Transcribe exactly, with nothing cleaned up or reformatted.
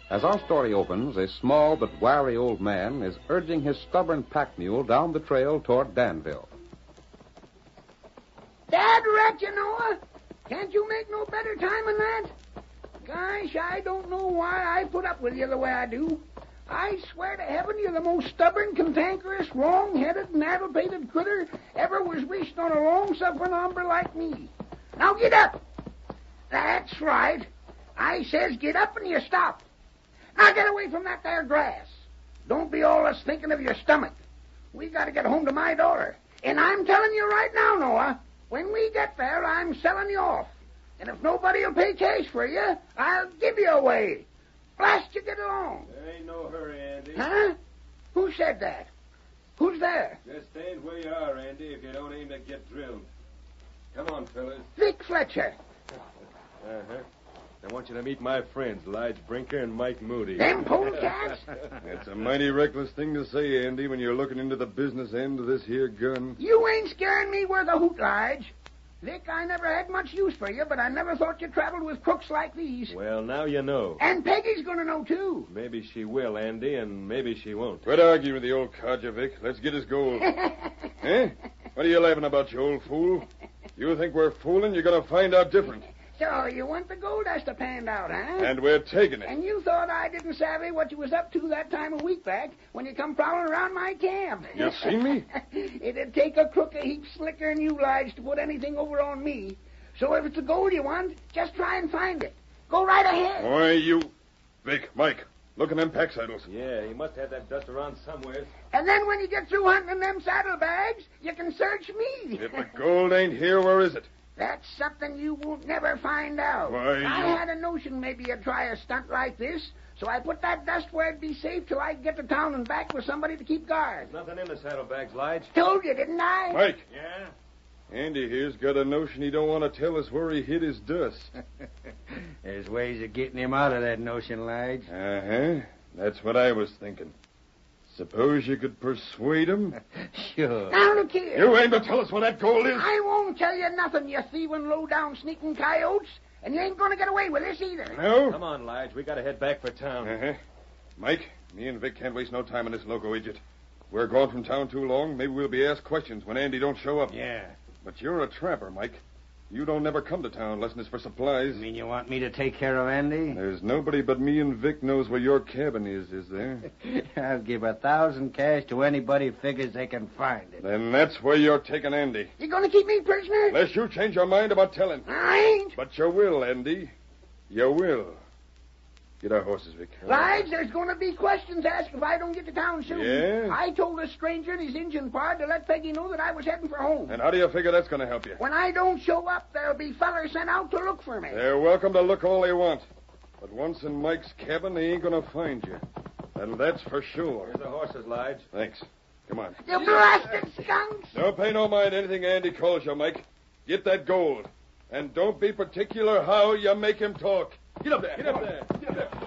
As our story opens, a small but wiry old man is urging his stubborn pack mule down the trail toward Danville. Dad rat, you Noah. Can't you make no better time than that? Gosh, I don't know why I put up with you the way I do. I swear to heaven you're the most stubborn, cantankerous, wrong-headed, naddle-pated critter ever was wished on a long-suffering hombre like me. Now get up. That's right. I says get up and you stop. Now get away from that there grass. Don't be always thinking of your stomach. We got to get home to my daughter. And I'm telling you right now, Noah, when we get there, I'm selling you off. And if nobody will pay cash for you, I'll give you away. Blast you, get along. There ain't no hurry, Andy. Huh? Who said that? Who's there? Just stand where you are, Andy, if you don't aim to get drilled. Come on, fellas. Vic Fletcher. Uh-huh. I want you to meet my friends, Lige Brinker and Mike Moody. Them polecats? That's a mighty reckless thing to say, Andy, when you're looking into the business end of this here gun. You ain't scaring me worth a hoot, Lige. Vic, I never had much use for you, but I never thought you traveled with crooks like these. Well, now you know. And Peggy's going to know, too. Maybe she will, Andy, and maybe she won't. Quit arguing with the old codger, Vic. Let's get his gold. Eh? What are you laughing about, you old fool? You think we're fooling? You're going to find out different. So you want the gold dust to pan out, huh? And we're taking it. And you thought I didn't savvy what you was up to that time a week back when you come prowling around my camp. You seen me? It'd take a crook a heap slicker than you, Lige, to put anything over on me. So if it's the gold you want, just try and find it. Go right ahead. Why, you... Vic, Mike, look in them pack saddles. Yeah, he must have that dust around somewhere. And then when you get through hunting them saddlebags, you can search me. If the gold ain't here, where is it? That's something you won't never find out. Why, you... I had a notion maybe you'd try a stunt like this, so I put that dust where it'd be safe till I could get to town and back with somebody to keep guard. There's nothing in the saddlebags, Lige. Told you, didn't I? Mike. Yeah? Andy here's got a notion he don't want to tell us where he hid his dust. There's ways of getting him out of that notion, Lige. Uh-huh. That's what I was thinking. Suppose you could persuade him? Sure. Now, look here. You aim to tell us where that gold is? I won't tell you nothing, you thieving, low-down, sneaking coyotes. And you ain't going to get away with this either. No? Come on, Lige. We got to head back for town. Uh-huh. Mike, me and Vic can't waste no time on this loco idiot. We're gone from town too long. Maybe we'll be asked questions when Andy don't show up. Yeah. But you're a trapper, Mike. You don't never come to town unless it's for supplies. You mean you want me to take care of Andy? There's nobody but me and Vic knows where your cabin is, is there? I'll give a thousand cash to anybody who figures they can find it. Then that's where you're taking Andy. You going to keep me prisoner? Unless you change your mind about telling. I ain't. But you will, Andy. You will. Get our horses, Vic. Lige, there's going to be questions asked if I don't get to town soon. Yeah? I told a stranger and his Injun pard to let Peggy know that I was heading for home. And how do you figure that's going to help you? When I don't show up, there'll be fellers sent out to look for me. They're welcome to look all they want. But once in Mike's cabin, they ain't going to find you. And that's for sure. Here's the horses, Lige. Thanks. Come on. You blasted skunks! Don't pay no mind anything Andy calls you, Mike. Get that gold. And don't be particular how you make him talk. Get up there. Get up there. Get up there.